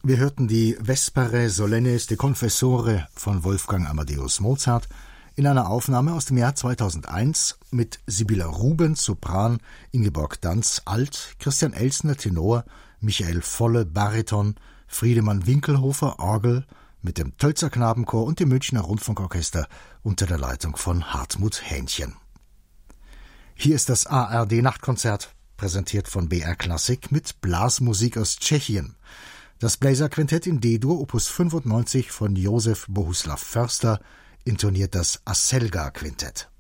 Wir hörten die Vespere Solennes de Confessore von Wolfgang Amadeus Mozart in einer Aufnahme aus dem Jahr 2001 mit Sibylla Rubens, Sopran, Ingeborg Danz, Alt, Christian Elsner, Tenor, Michael Volle, Bariton, Friedemann Winkelhofer, Orgel, mit dem Tölzer Knabenchor und dem Münchner Rundfunkorchester unter der Leitung von Hartmut Hähnchen. Hier ist das ARD-Nachtkonzert, präsentiert von BR Klassik mit Blasmusik aus Tschechien. Das Bläserquintett in D-Dur, Opus 95 von Josef Bohuslav Förster, intoniert das Aselga-Quintett.